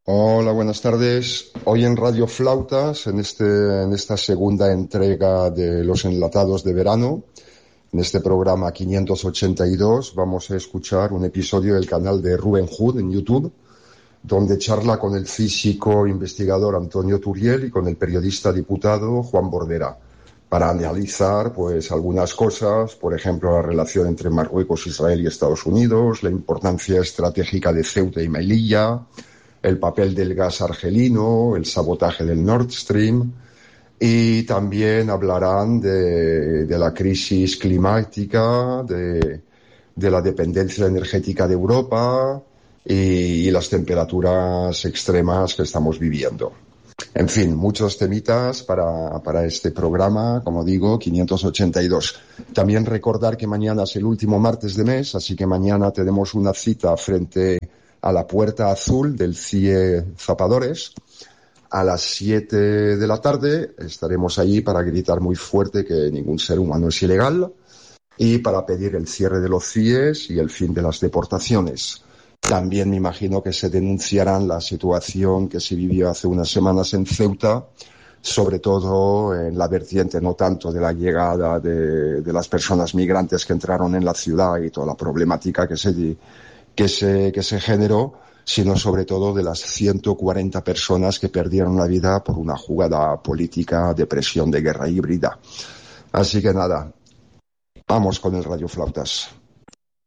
Hola, buenas tardes. Hoy en Radio Flautas, en esta segunda entrega de Los Enlatados de Verano, en este programa 582, vamos a escuchar un episodio del canal de Rubén Hood en YouTube, donde charla con el físico investigador Antonio Turiel y con el periodista diputado Juan Bordera, para analizar pues algunas cosas, por ejemplo, la relación entre Marruecos, Israel y Estados Unidos, la importancia estratégica de Ceuta y Melilla, el papel del gas argelino, el sabotaje del Nord Stream, y también hablarán de la crisis climática, de la dependencia energética de Europa y las temperaturas extremas que estamos viviendo. En fin, muchos temitas para este programa, como digo, 582. También recordar que mañana es el último martes de mes, así que mañana tenemos una cita frente a la Puerta Azul del CIE Zapadores. A las 7 de la tarde estaremos allí para gritar muy fuerte que ningún ser humano es ilegal y para pedir el cierre de los CIEs y el fin de las deportaciones. También me imagino que se denunciarán la situación que se vivió hace unas semanas en Ceuta, sobre todo en la vertiente no tanto de la llegada de las personas migrantes que entraron en la ciudad y toda la problemática que se generó, sino sobre todo de las 140 personas que perdieron la vida por una jugada política de presión de guerra híbrida. Así que nada, vamos con el Radio Flautas.